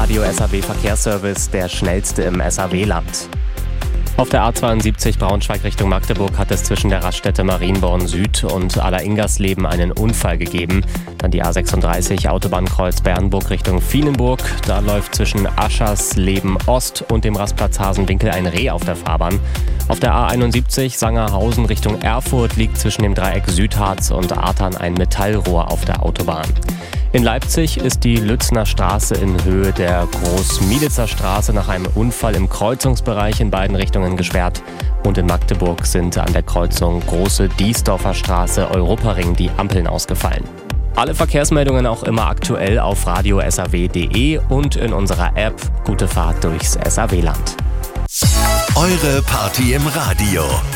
Radio SAW Verkehrsservice, der schnellste im SAW-Land. Auf der A72 Braunschweig Richtung Magdeburg hat es zwischen der Raststätte Marienborn Süd und Aller-Ingersleben einen Unfall gegeben. Dann die A36 Autobahnkreuz Bernburg Richtung Vienenburg. Da läuft zwischen Aschersleben Ost und dem Rastplatz Hasenwinkel ein Reh auf der Fahrbahn. Auf der A71 Sangerhausen Richtung Erfurt liegt zwischen dem Dreieck Südharz und Artern ein Metallrohr auf der Autobahn. In Leipzig ist die Lützner Straße in Höhe der Großmieditzer Straße nach einem Unfall im Kreuzungsbereich in beiden Richtungen gesperrt. Und in Magdeburg sind an der Kreuzung Große Diesdorfer Straße Europaring die Ampeln ausgefallen. Alle Verkehrsmeldungen auch immer aktuell auf radiosaw.de und in unserer App. Gute Fahrt durchs SAW-Land. Eure Party im Radio.